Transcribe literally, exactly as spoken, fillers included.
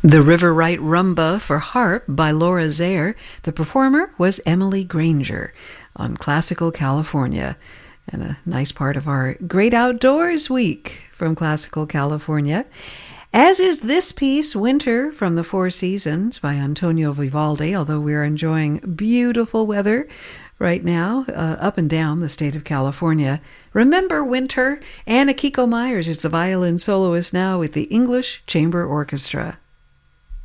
The River Right Rumba for Harp by Laura Zaire. The performer was Emily Granger on Classical California. And a nice part of our Great Outdoors Week from Classical California. As is this piece, Winter from the Four Seasons by Antonio Vivaldi, although we're enjoying beautiful weather right now uh, up and down the state of California. Remember winter. Anna Kiko Myers is the violin soloist now with the English Chamber Orchestra.